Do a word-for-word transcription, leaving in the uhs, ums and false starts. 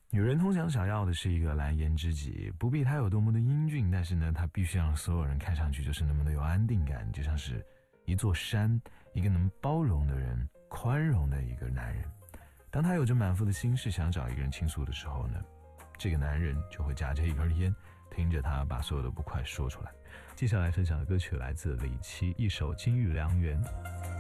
女人通常想要的是一个蓝颜知己，不必他有多么的英俊，但是呢，他必须让所有人看上去就是那么的有安定感，就像是一座山，一个能包容的人，宽容的一个男人。当他有着满腹的心事想找一个人倾诉的时候呢，这个男人就会夹着一根烟，听着他把所有的不快说出来。接下来分享的歌曲来自李琦，一首《金玉良缘》。